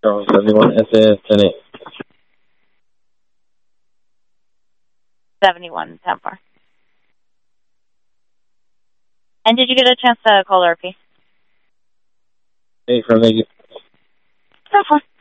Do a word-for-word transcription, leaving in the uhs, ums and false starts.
Charles seventy-one S A S ten eight. seventy-one ten four. And did you get a chance to call R P? Hey, from thank you. ten four.